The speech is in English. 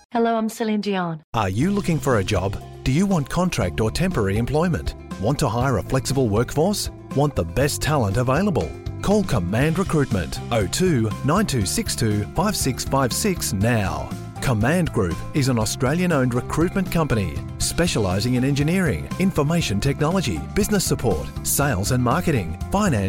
Hello, I'm Celine Dion. Are you looking for a job? Do you want contract or temporary employment? Want to hire a flexible workforce? Want the best talent available? Call Command Recruitment 02 9262 5656 now. Command Group is an Australian-owned recruitment company specialising in engineering, information technology, business support, sales and marketing, finance